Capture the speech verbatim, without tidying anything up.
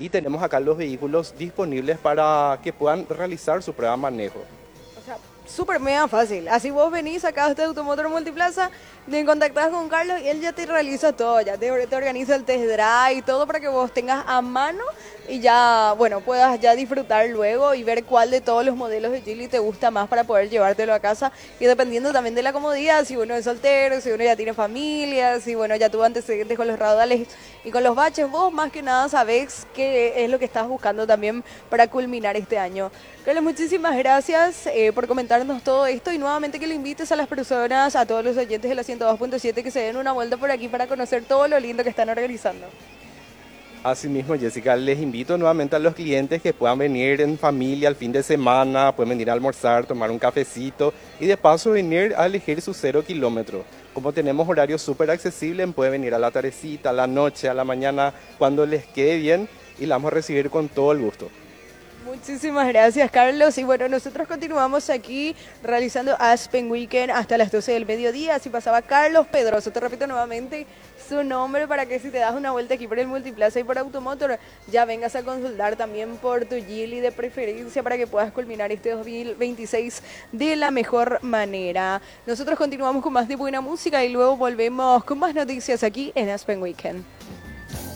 y tenemos acá los vehículos disponibles para que puedan realizar su prueba de manejo. O sea, súper mega fácil. Así vos venís acá a este Automotor Multiplaza, te contactás con Carlos y él ya te realiza todo, ya te, te organiza el test drive y todo para que vos tengas a mano y ya, bueno, puedas ya disfrutar luego y ver cuál de todos los modelos de Geely te gusta más para poder llevártelo a casa. Y dependiendo también de la comodidad, si uno es soltero, si uno ya tiene familia, si bueno, ya tuvo antecedentes con los raudales y con los baches, vos más que nada sabés qué es lo que estás buscando también para culminar este año. Carlos, muchísimas gracias eh, por comentarnos todo esto y nuevamente que le invites a las personas, a todos los oyentes de la ciento dos punto siete que se den una vuelta por aquí para conocer todo lo lindo que están organizando. Asimismo, Jessica, les invito nuevamente a los clientes que puedan venir en familia al fin de semana, pueden venir a almorzar, tomar un cafecito y de paso venir a elegir su cero kilómetro. Como tenemos horarios súper accesibles, pueden venir a la tardecita, a la noche, a la mañana, cuando les quede bien y la vamos a recibir con todo el gusto. Muchísimas gracias, Carlos. Y bueno, nosotros continuamos aquí realizando Aspen Weekend hasta las doce del mediodía. Así pasaba Carlos Pedroso. Te repito nuevamente su nombre para que si te das una vuelta aquí por el Multiplaza y por Automotor, ya vengas a consultar también por tu Geely de preferencia para que puedas culminar este dos mil veintiséis de la mejor manera. Nosotros continuamos con más de buena música y luego volvemos con más noticias aquí en Aspen Weekend.